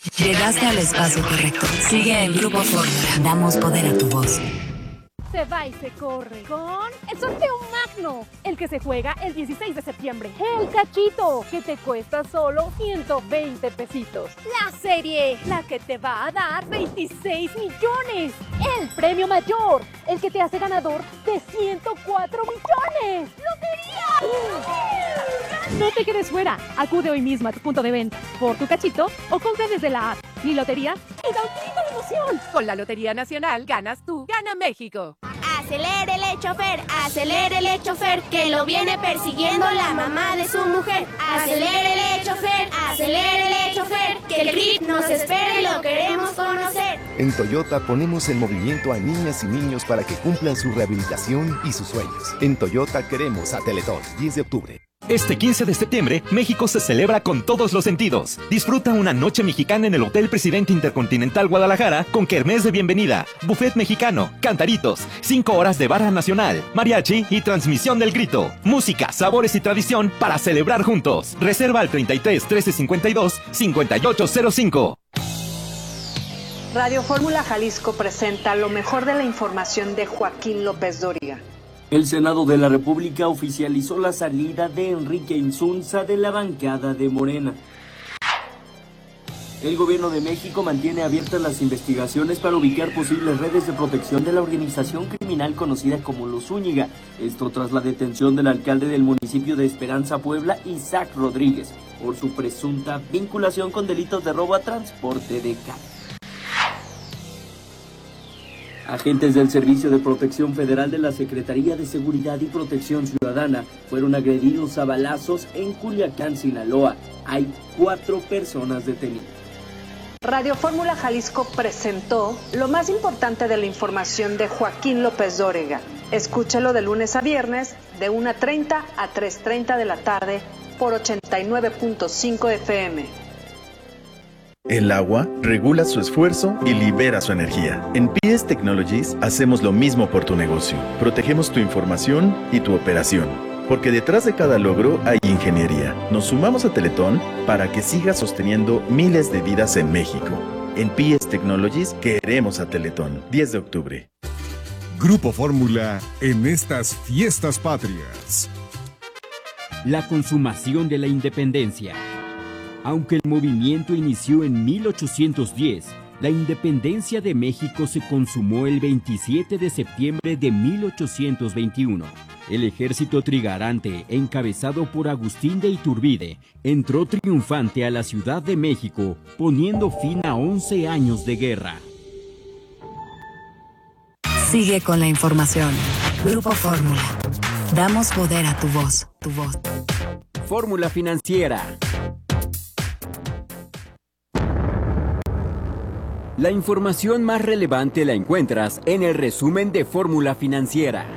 Llegaste al espacio correcto. Sigue en Grupo Fórmula. Damos poder a tu voz. Se va y se corre con el sorteo magno, el que se juega el 16 de septiembre. El cachito, que te cuesta solo 120 pesitos. La serie, la que te va a dar 26 millones. El premio mayor, el que te hace ganador de 104 millones. ¡Lotería! No te quedes fuera. Acude hoy mismo a tu punto de venta por tu cachito o compra desde la app. Mi lotería y da un grito de emoción. Con la Lotería Nacional ganas tú, gana México. Acelérele, chofer, que lo viene persiguiendo la mamá de su mujer. Acelérele, chofer, que el grip nos espera y lo queremos conocer. En Toyota ponemos en movimiento a niñas y niños para que cumplan su rehabilitación y sus sueños. En Toyota queremos a Teletón, 10 de octubre. Este 15 de septiembre, México se celebra con todos los sentidos. Disfruta una noche mexicana en el Hotel Presidente Intercontinental Guadalajara con kermés de bienvenida, buffet mexicano, cantaritos, 5 horas de barra nacional, mariachi y transmisión del grito. Música, sabores y tradición para celebrar juntos. Reserva al 33 13 52 5805. Radio Fórmula Jalisco presenta lo mejor de la información de Joaquín López Dóriga. El Senado de la República oficializó la salida de Enrique Insunza de la bancada de Morena. El gobierno de México mantiene abiertas las investigaciones para ubicar posibles redes de protección de la organización criminal conocida como Los Zúñiga. Esto tras la detención del alcalde del municipio de Esperanza, Puebla, Isaac Rodríguez, por su presunta vinculación con delitos de robo a transporte de carga. Agentes del Servicio de Protección Federal de la Secretaría de Seguridad y Protección Ciudadana fueron agredidos a balazos en Culiacán, Sinaloa. Hay 4 personas detenidas. Radio Fórmula Jalisco presentó lo más importante de la información de Joaquín López Dóriga. Escúchalo de lunes a viernes de 1:30 a 3:30 de la tarde por 89.5 FM. El agua regula su esfuerzo y libera su energía. En PS Technologies hacemos lo mismo por tu negocio. Protegemos tu información y tu operación. Porque detrás de cada logro hay ingeniería. Nos sumamos a Teletón para que siga sosteniendo miles de vidas en México. En PS Technologies queremos a Teletón. 10 de octubre. Grupo Fórmula en estas fiestas patrias. La consumación de la independencia. Aunque el movimiento inició en 1810, la independencia de México se consumó el 27 de septiembre de 1821. El ejército trigarante, encabezado por Agustín de Iturbide, entró triunfante a la Ciudad de México, poniendo fin a 11 años de guerra. Sigue con la información. Grupo Fórmula. Damos poder a tu voz. Fórmula Financiera. La información más relevante la encuentras en el resumen de Fórmula Financiera.